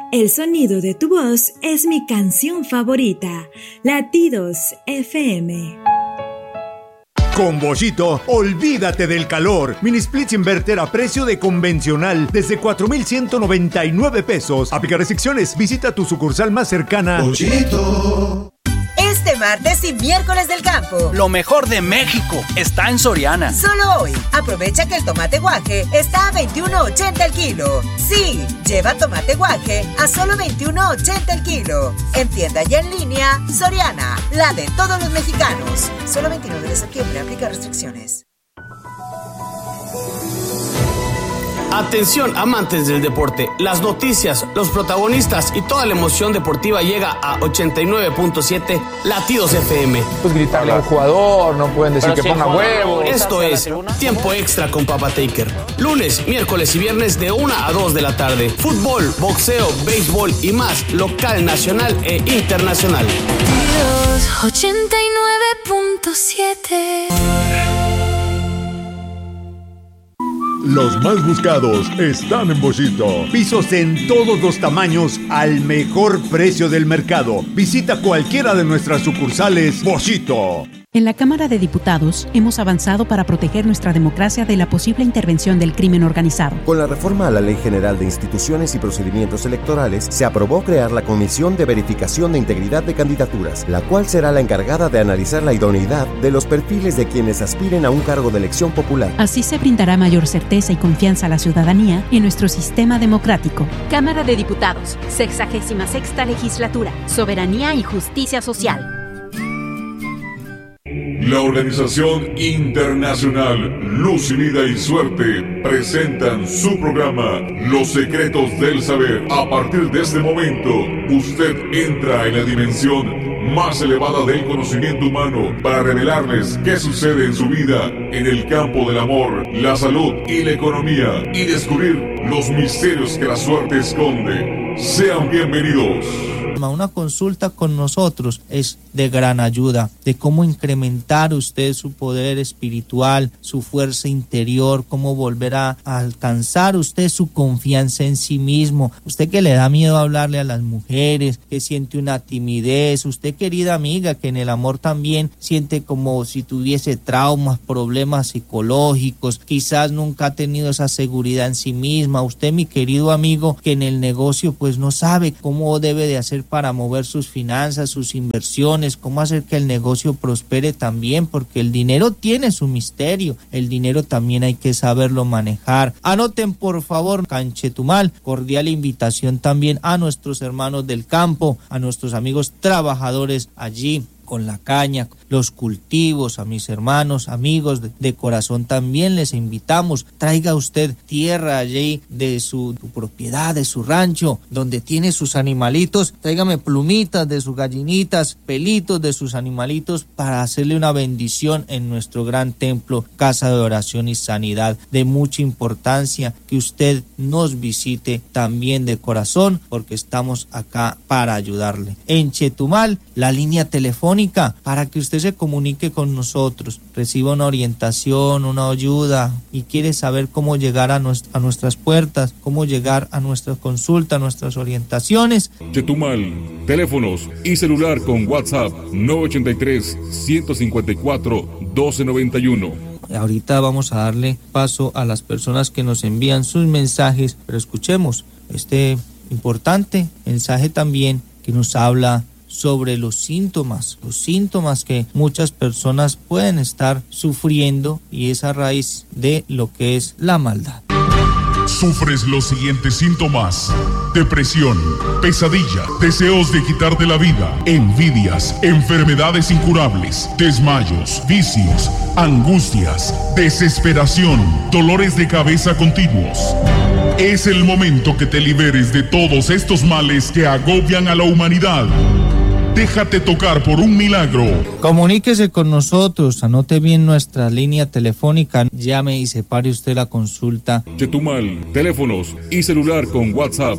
El sonido de tu voz es mi canción favorita. Latidos FM. Con Bollito, olvídate del calor. Mini splits inverter a precio de convencional desde 4,199 pesos. Aplica restricciones. Visita tu sucursal más cercana. Bollito. Este martes y miércoles del campo, lo mejor de México está en Soriana. Solo hoy, aprovecha que el tomate guaje está a $21.80 el kilo. Sí, lleva tomate guaje a solo $21.80 el kilo. En tienda y en línea, Soriana, la de todos los mexicanos. Solo 29 de septiembre, aplica restricciones. Atención, amantes del deporte, las noticias, los protagonistas y toda la emoción deportiva llega a 89.7 Latidos FM. Pues gritarle a un jugador, no pueden decir que ponga huevos. Esto es Tiempo Extra con Papa Taker. Lunes, miércoles y viernes de 1 a 2 de la tarde. Fútbol, boxeo, béisbol y más, local, nacional e internacional. Latidos 89.7. Los más buscados están en Bollito. Pisos en todos los tamaños al mejor precio del mercado. Visita cualquiera de nuestras sucursales Bollito. En la Cámara de Diputados hemos avanzado para proteger nuestra democracia de la posible intervención del crimen organizado. Con la reforma a la Ley General de Instituciones y Procedimientos Electorales, se aprobó crear la Comisión de Verificación de Integridad de Candidaturas, la cual será la encargada de analizar la idoneidad de los perfiles de quienes aspiren a un cargo de elección popular. Así se brindará mayor certeza y confianza a la ciudadanía en nuestro sistema democrático. Cámara de Diputados, 66ª Legislatura, Soberanía y Justicia Social. La Organización Internacional Luz y Vida y Suerte presentan su programa Los Secretos del Saber. A partir de este momento, usted entra en la dimensión más elevada del conocimiento humano para revelarles qué sucede en su vida en el campo del amor, la salud y la economía y descubrir los misterios que la suerte esconde. Sean bienvenidos. Una consulta con nosotros es de gran ayuda, de cómo incrementar usted su poder espiritual, su fuerza interior, cómo volver a alcanzar usted su confianza en sí mismo. Usted que le da miedo hablarle a las mujeres, que siente una timidez, usted querida amiga que en el amor también siente como si tuviese traumas, problemas psicológicos, quizás nunca ha tenido esa seguridad en sí misma. Usted, mi querido amigo, que en el negocio pues no sabe cómo debe de hacer para mover sus finanzas, sus inversiones, cómo hacer que el negocio prospere también, porque el dinero tiene su misterio, el dinero también hay que saberlo manejar. Anoten por favor, Canchetumal, cordial invitación también a nuestros hermanos del campo, a nuestros amigos trabajadores allí con la caña, los cultivos, a mis hermanos, amigos de corazón también les invitamos. Traiga usted tierra allí de su propiedad, de su rancho, donde tiene sus animalitos. Tráigame plumitas de sus gallinitas, pelitos de sus animalitos para hacerle una bendición en nuestro gran templo, casa de oración y sanidad. De mucha importancia que usted nos visite también de corazón, porque estamos acá para ayudarle. En Chetumal, la línea telefónica para que usted se comunique con nosotros, reciba una orientación, una ayuda y quiere saber cómo llegar a nuestras puertas, cómo llegar a nuestra consulta, a nuestras orientaciones. Chetumal, teléfonos y celular con WhatsApp 983-154-1291. Ahorita vamos a darle paso a las personas que nos envían sus mensajes, pero escuchemos este importante mensaje también que nos habla sobre los síntomas que muchas personas pueden estar sufriendo, y es a raíz de lo que es la maldad. ¿Sufres los siguientes síntomas? Depresión, pesadilla, deseos de quitarte la vida, envidias, enfermedades incurables, desmayos, vicios, angustias, desesperación, dolores de cabeza continuos. Es el momento que te liberes de todos estos males que agobian a la humanidad. Déjate tocar por un milagro. Comuníquese con nosotros, anote bien nuestra línea telefónica, llame y separe usted la consulta. Chetumal, teléfonos y celular con WhatsApp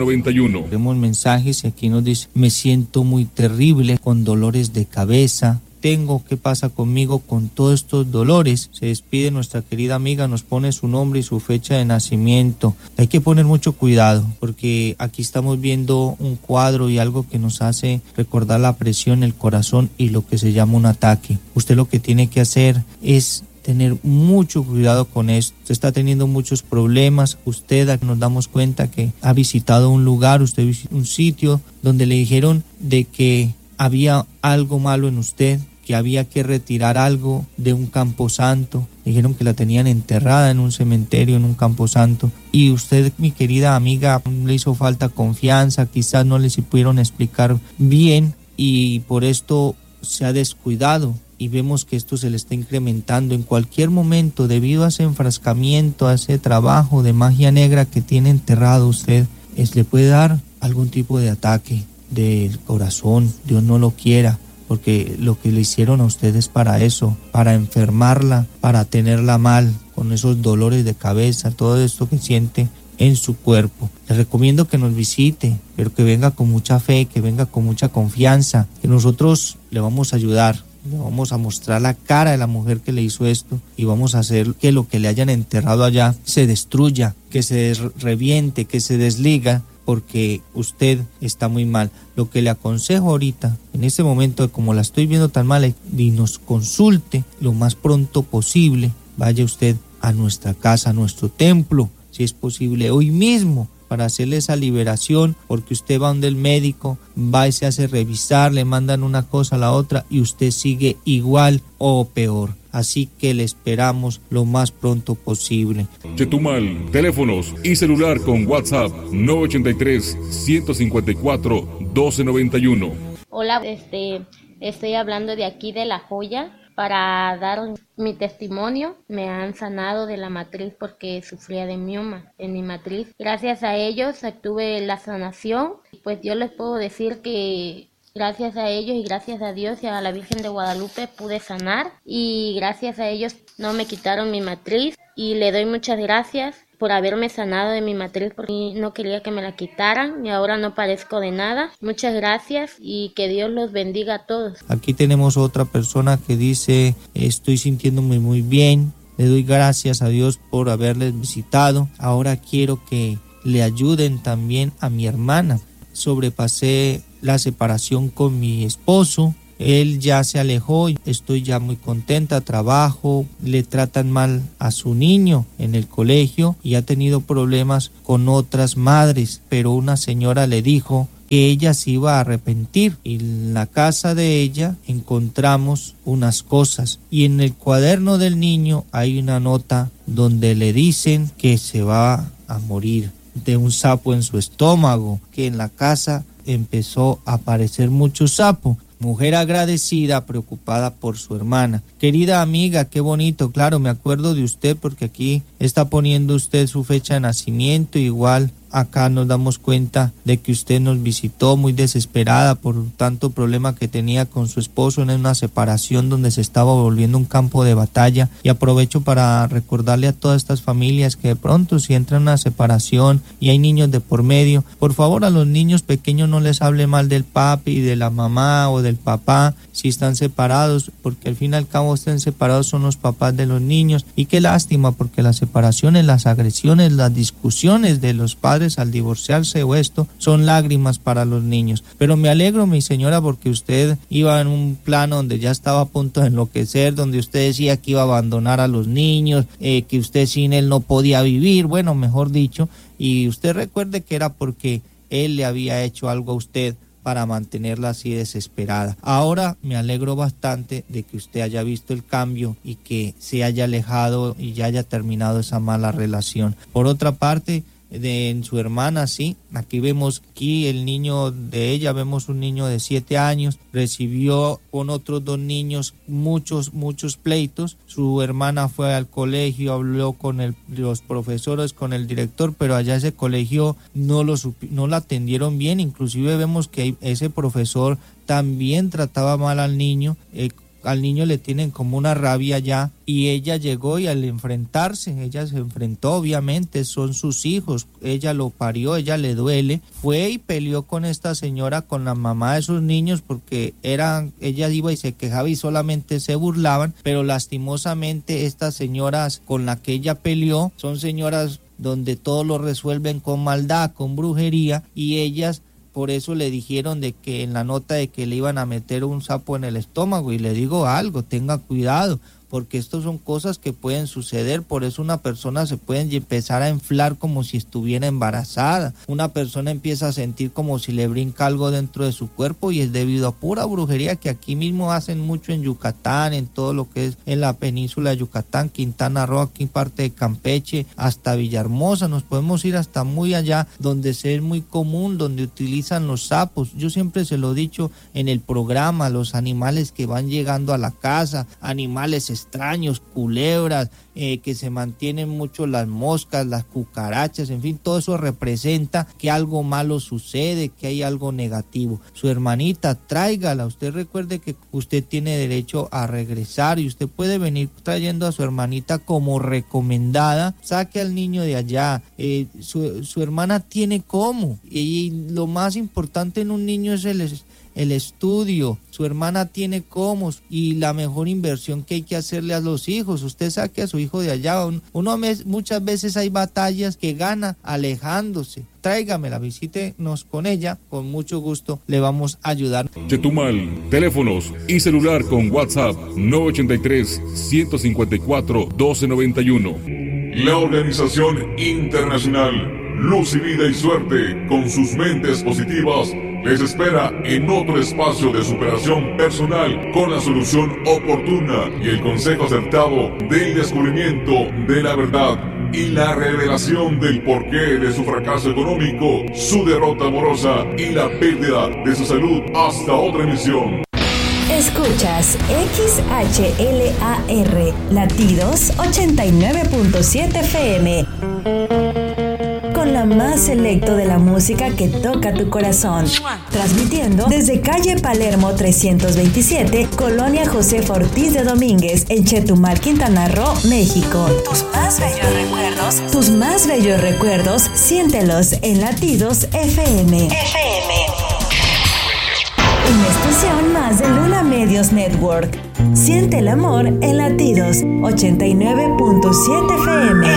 983-154-1291. Tenemos mensajes y aquí nos dice: me siento muy terrible, con dolores de cabeza, tengo, qué pasa conmigo con todos estos dolores. Se despide nuestra querida amiga, nos pone su nombre y su fecha de nacimiento. Hay que poner mucho cuidado porque aquí estamos viendo un cuadro y algo que nos hace recordar la presión, el corazón y lo que se llama un ataque. Usted lo que tiene que hacer es tener mucho cuidado con esto. Usted está teniendo muchos problemas. Usted, nos damos cuenta que ha visitado un lugar, usted visitó un sitio donde le dijeron de que había algo malo en usted, que había que retirar algo de un camposanto. Dijeron que la tenían enterrada en un cementerio, en un camposanto. Y usted, mi querida amiga, le hizo falta confianza, quizás no le pudieron explicar bien y por esto se ha descuidado. Y vemos que esto se le está incrementando en cualquier momento debido a ese enfrascamiento, a ese trabajo de magia negra que tiene enterrado usted. Le puede dar algún tipo de ataque del corazón. Dios no lo quiera, porque lo que le hicieron a usted es para eso, para enfermarla, para tenerla mal, con esos dolores de cabeza, todo esto que siente en su cuerpo. Le recomiendo que nos visite, pero que venga con mucha fe, que venga con mucha confianza, que nosotros le vamos a ayudar. Le vamos a mostrar la cara de la mujer que le hizo esto y vamos a hacer que lo que le hayan enterrado allá se destruya, que se reviente, que se desliga, porque usted está muy mal. Lo que le aconsejo ahorita, en este momento, como la estoy viendo tan mal, y nos consulte lo más pronto posible. Vaya usted a nuestra casa, a nuestro templo, si es posible, hoy mismo, para hacerle esa liberación, porque usted va donde el médico, va y se hace revisar, le mandan una cosa a la otra y usted sigue igual o peor. Así que le esperamos lo más pronto posible. Chetumal, teléfonos y celular con WhatsApp 983-154-1291. Hola, estoy hablando de aquí de La Joya. Para dar mi testimonio, me han sanado de la matriz porque sufría de mioma en mi matriz. Gracias a ellos obtuve la sanación. Pues yo les puedo decir que gracias a ellos y gracias a Dios y a la Virgen de Guadalupe pude sanar. Y gracias a ellos no me quitaron mi matriz. Y le doy muchas gracias por haberme sanado de mi matriz porque no quería que me la quitaran y ahora no padezco de nada. Muchas gracias y que Dios los bendiga a todos. Aquí tenemos otra persona que dice: estoy sintiéndome muy bien, le doy gracias a Dios por haberles visitado. Ahora quiero que le ayuden también a mi hermana. Sobrepasé la separación con mi esposo. Él ya se alejó, estoy ya muy contenta, trabajo, le tratan mal a su niño en el colegio y ha tenido problemas con otras madres, pero una señora le dijo que ella se iba a arrepentir y en la casa de ella encontramos unas cosas y en el cuaderno del niño hay una nota donde le dicen que se va a morir de un sapo en su estómago, que en la casa empezó a aparecer mucho sapo. Mujer agradecida, preocupada por su hermana. Querida amiga, qué bonito, claro, me acuerdo de usted porque aquí está poniendo usted su fecha de nacimiento, igual acá nos damos cuenta de que usted nos visitó muy desesperada por tanto problema que tenía con su esposo en una separación donde se estaba volviendo un campo de batalla. Y aprovecho para recordarle a todas estas familias que de pronto si entra en una separación y hay niños de por medio, por favor a los niños pequeños no les hable mal del papi, de la mamá o del papá si están separados, porque al fin y al cabo estén separados son los papás de los niños. Y qué lástima, porque las separaciones, las agresiones, las discusiones de los padres al divorciarse o esto son lágrimas para los niños. Pero me alegro, mi señora, porque usted iba en un plano donde ya estaba a punto de enloquecer, donde usted decía que iba a abandonar a los niños, que usted sin él no podía vivir, bueno, mejor dicho, y usted recuerde que era porque él le había hecho algo a usted para mantenerla así desesperada. Ahora me alegro bastante de que usted haya visto el cambio y que se haya alejado y ya haya terminado esa mala relación. Por otra parte, en su hermana, sí, aquí vemos el niño de ella, vemos un niño de 7 años, recibió con otros 2 niños muchos pleitos. Su hermana fue al colegio, habló con los profesores, con el director, pero allá ese colegio no la atendieron bien. Inclusive vemos que ese profesor también trataba mal al niño, al niño le tienen como una rabia ya, y ella llegó y al enfrentarse, ella se enfrentó, obviamente, son sus hijos, ella lo parió, ella le duele, fue y peleó con esta señora, con la mamá de sus niños, porque ella iba y se quejaba y solamente se burlaban, pero lastimosamente estas señoras con las que ella peleó son señoras donde todo lo resuelven con maldad, con brujería, y ellas por eso le dijeron de que en la nota de que le iban a meter un sapo en el estómago. Y le digo algo, tenga cuidado, porque estas son cosas que pueden suceder. Por eso una persona se puede empezar a inflar como si estuviera embarazada. Una persona empieza a sentir como si le brinca algo dentro de su cuerpo, y es debido a pura brujería que aquí mismo hacen mucho en Yucatán, en todo lo que es en la península de Yucatán, Quintana Roo, aquí parte de Campeche, hasta Villahermosa. Nos podemos ir hasta muy allá, donde es muy común, donde utilizan los sapos. Yo siempre se lo he dicho en el programa, los animales que van llegando a la casa, animales extraños, culebras, que se mantienen mucho, las moscas, las cucarachas, en fin, todo eso representa que algo malo sucede, que hay algo negativo. Su hermanita, tráigala. Usted recuerde que usted tiene derecho a regresar, y usted puede venir trayendo a su hermanita como recomendada. Saque al niño de allá. Su hermana tiene cómo, y lo más importante en un niño es el estudio. Su hermana tiene cómo, y la mejor inversión que hay que hacerle a los hijos. Usted saque a su hijo de allá. Muchas veces hay batallas que gana alejándose. Tráigamela, visítenos con ella, con mucho gusto le vamos a ayudar. Chetumal, teléfonos y celular con WhatsApp 983-154-1291. La Organización Internacional Luz y Vida y Suerte, con sus mentes positivas, les espera en otro espacio de superación personal, con la solución oportuna y el consejo acertado del descubrimiento de la verdad y la revelación del porqué de su fracaso económico, su derrota amorosa y la pérdida de su salud. Hasta otra emisión. Escuchas XHLAR Latidos 89.7 FM. Con la más selecto de la música que toca tu corazón. Transmitiendo desde calle Palermo 327, Colonia Josefa Ortiz de Domínguez, en Chetumal, Quintana Roo, México. Tus más bellos recuerdos, siéntelos en Latidos FM. Una estación más de Luna Medios Network. Siente el amor en Latidos 89.7 FM.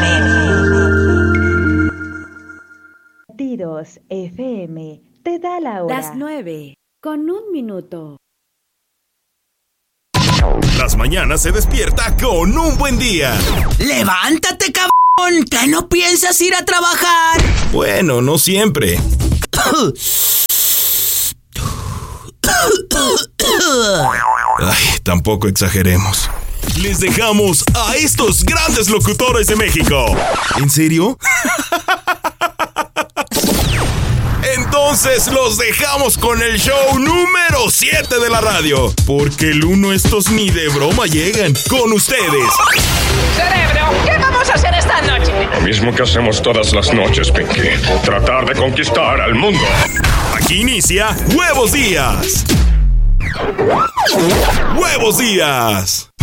Latidos FM te da la hora. Las 9:01. Las mañanas se despierta con un buen día. ¡Levántate, cabrón! ¿Que no piensas ir a trabajar? Bueno, no siempre. Ay, tampoco exageremos. Les dejamos a estos grandes locutores de México. ¿En serio? Entonces los dejamos con el show número 7 de la radio, porque el 1 estos ni de broma llegan. Con ustedes, Cerebro, ¿qué vamos a hacer esta noche? Lo mismo que hacemos todas las noches, Pinky. Tratar de conquistar al mundo. Aquí inicia Huevos Díaz. ¡Huevos Díaz!